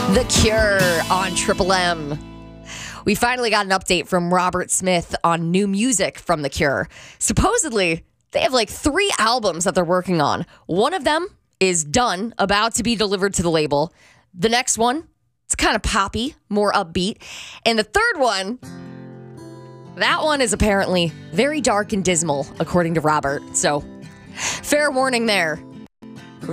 The Cure on Triple M. We finally got an update from Robert Smith on new music from The Cure. Supposedly, they have like 3 albums that they're working on. One of them is done, about to be delivered to the label. The next one, it's kind of poppy, more upbeat. And the third one, that one is apparently very dark and dismal, according to Robert. So, fair warning there.